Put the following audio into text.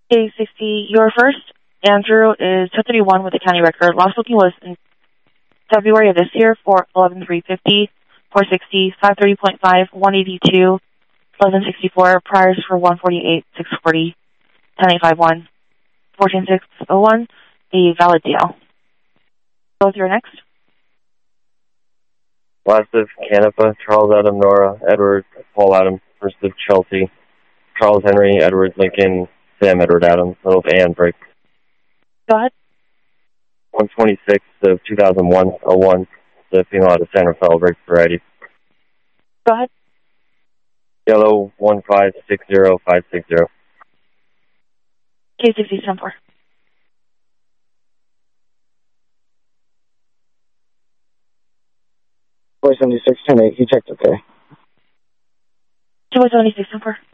K60, your first, Andrew, is 231 with the county record. Last booking was in February of this year for 11,350, 460, 530.5, 182, 1164. Priors for 148, 640, 10851, 14601. A valid deal. Go with your next. Last of Canepa, Charles Adam, Nora, Edward, Paul Adam. First of Chelsea, Charles Henry, Edward Lincoln, Sam Edward Adams. Middle of Ann Brick. Go ahead. 126 of 2001-01. The female out of San Rafael, Brick variety. Go ahead. Yellow 1560560. K60, stand for. Boy 76, 10-8, he checked okay. 276, stand for.